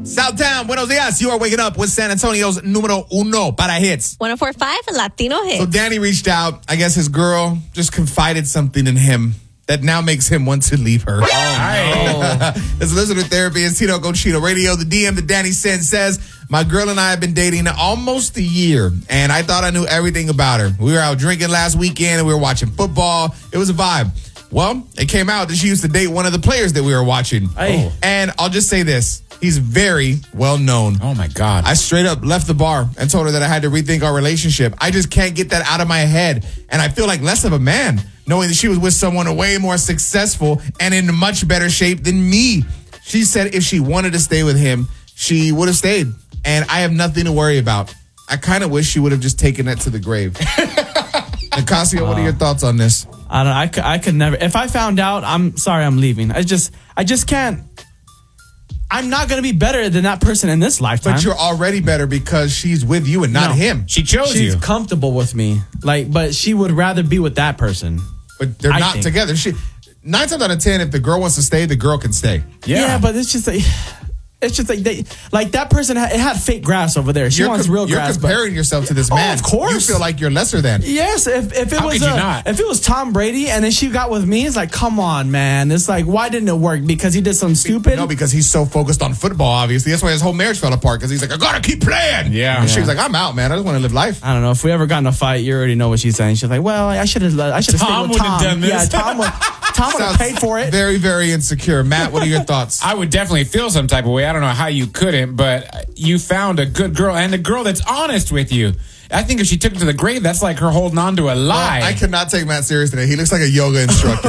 Southtown, buenos dias. You are waking up with San Antonio's número uno para hits. 104.5 Latino Hits. So Danny reached out. I guess his girl just confided something in him that now makes him want to leave her. It's Listener Therapy. It's Tito Cochino Radio. The DM that Danny sent says, my girl and I have been dating almost a year, and I thought I knew everything about her. We were out drinking last weekend, and we were watching football. It was a vibe. Well, it came out that she used to date one of the players that we were watching. And I'll just say this. He's very well known. Oh, my God. I straight up left the bar and told her that I had to rethink our relationship. I just can't get that out of my head. And I feel like less of a man, knowing that she was with someone way more successful and in much better shape than me. She said if she wanted to stay with him, she would have stayed. And I have nothing to worry about. I kind of wish she would have just taken that to the grave. Nicasio, what are your thoughts on this? I could never. If I found out, I'm sorry, I'm leaving. I just can't. I'm not going to be better than that person in this lifetime. But you're already better because she's with you and not him. She chose you. She's comfortable with me. But she would rather be with that person. But they're not together. 9 times out of 10, if the girl wants to stay, the girl can stay. Yeah, but it's just like that person. It had fake grass over there. She wants real grass. You're comparing yourself to this man. Of course, you feel like you're lesser than. Yes, if it was Tom Brady and then she got with me, it's like, come on, man. It's like, why didn't it work? Because he did something stupid. No, because he's so focused on football. Obviously, that's why his whole marriage fell apart. Because he's like, I gotta keep playing. Yeah, and she was like, I'm out, man. I just want to live life. I don't know. If we ever got in a fight, you already know what she's saying. She's like, well, I should have stayed with Tom. Done this. Yeah, Tom would have paid for it. Very, very insecure. Matt, what are your thoughts? I would definitely feel some type of way. I don't know how you couldn't, but you found a good girl and a girl that's honest with you. I think if she took it to the grave, that's like her holding on to a lie. I cannot take Matt serious today. He looks like a yoga instructor.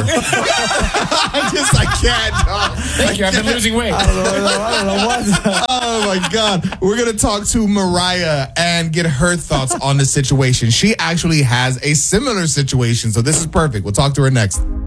I can't. Thank you. I've been losing weight. I don't know what. Oh, my God. We're going to talk to Mariah and get her thoughts on the situation. She actually has a similar situation, so this is perfect. We'll talk to her next.